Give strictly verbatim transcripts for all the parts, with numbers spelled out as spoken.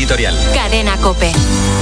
editorial. Cadena COPE.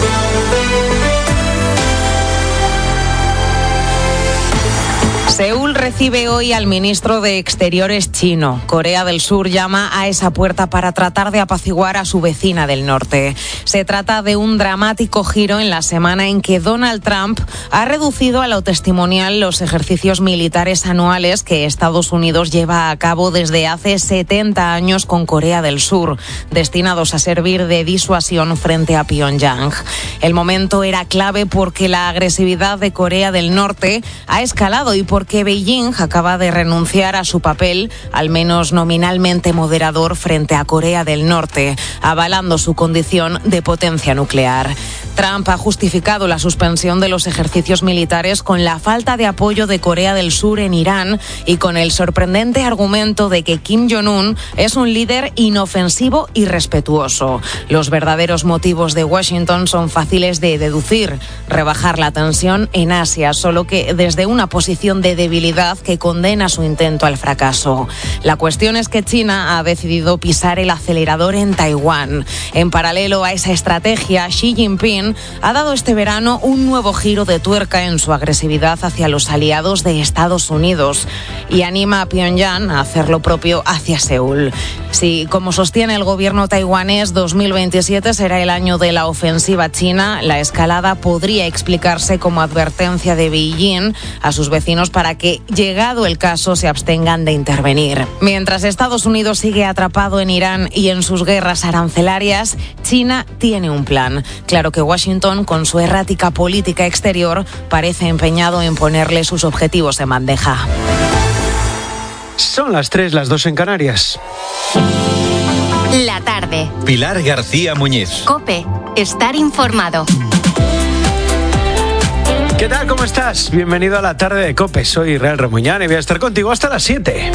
Seúl recibe hoy al ministro de Exteriores chino. Corea del Sur llama a esa puerta para tratar de apaciguar a su vecina del norte. Se trata de un dramático giro en la semana en que Donald Trump ha reducido a lo testimonial los ejercicios militares anuales que Estados Unidos lleva a cabo desde hace setenta años con Corea del Sur, destinados a servir de disuasión frente a Pyongyang. El momento era clave porque la agresividad de Corea del Norte ha escalado y porque que Beijing acaba de renunciar a su papel, al menos nominalmente moderador, frente a Corea del Norte, avalando su condición de potencia nuclear. Trump ha justificado la suspensión de los ejercicios militares con la falta de apoyo de Corea del Sur en Irán y con el sorprendente argumento de que Kim Jong-un es un líder inofensivo y respetuoso. Los verdaderos motivos de Washington son fáciles de deducir: rebajar la tensión en Asia, solo que desde una posición de debilidad que condena su intento al fracaso. La cuestión es que China ha decidido pisar el acelerador en Taiwán. En paralelo a esa estrategia, Xi Jinping ha dado este verano un nuevo giro de tuerca en su agresividad hacia los aliados de Estados Unidos y anima a Pyongyang a hacer lo propio hacia Seúl. Si, como sostiene el gobierno taiwanés, dos mil veintisiete será el año de la ofensiva china, la escalada podría explicarse como advertencia de Beijing a sus vecinos para que, llegado el caso, se abstengan de intervenir. Mientras Estados Unidos sigue atrapado en Irán y en sus guerras arancelarias, China tiene un plan. Claro que Washington, con su errática política exterior, parece empeñado en ponerle sus objetivos en bandeja. Son las tres, las dos en Canarias. La tarde. Pilar García Muñiz. COPE. Estar informado. ¿Qué tal? ¿Cómo estás? Bienvenido a la tarde de COPE. Soy Israel Remuñán y voy a estar contigo hasta las siete.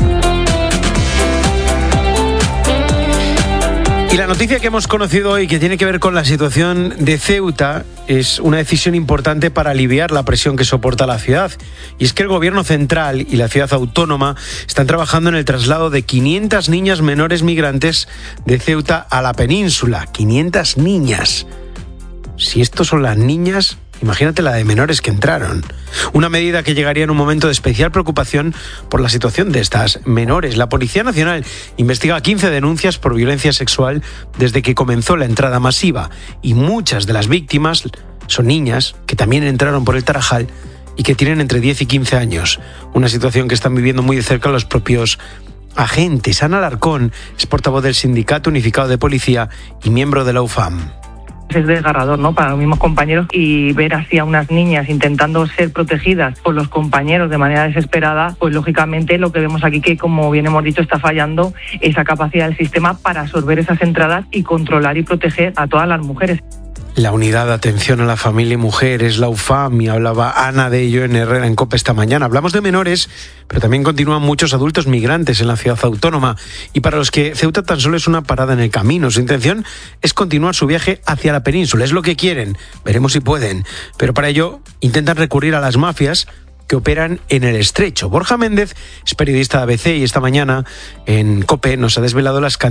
Y la noticia que hemos conocido hoy, que tiene que ver con la situación de Ceuta, es una decisión importante para aliviar la presión que soporta la ciudad. Y es que el gobierno central y la ciudad autónoma están trabajando en el traslado de quinientas niñas menores migrantes de Ceuta a la península. quinientas niñas. Si estos son las niñas, imagínate la de menores que entraron. Una medida que llegaría en un momento de especial preocupación por la situación de estas menores. La Policía Nacional investiga quince denuncias por violencia sexual desde que comenzó la entrada masiva. Y muchas de las víctimas son niñas que también entraron por el Tarajal y que tienen entre diez y quince años. Una situación que están viviendo muy de cerca los propios agentes. Ana Alarcón es portavoz del Sindicato Unificado de Policía y miembro de la U F A M. Es desgarrador, ¿no?, para los mismos compañeros, y ver así a unas niñas intentando ser protegidas por los compañeros de manera desesperada, pues lógicamente lo que vemos aquí, que como bien hemos dicho, está fallando esa capacidad del sistema para absorber esas entradas y controlar y proteger a todas las mujeres. La unidad de atención a la familia y mujeres, la U F A M, y hablaba Ana de ello en Herrera en COPE esta mañana. Hablamos de menores, pero también continúan muchos adultos migrantes en la ciudad autónoma y para los que Ceuta tan solo es una parada en el camino. Su intención es continuar su viaje hacia la península, es lo que quieren, veremos si pueden, pero para ello intentan recurrir a las mafias que operan en el estrecho. Borja Méndez es periodista de A B C y esta mañana en COPE nos ha desvelado las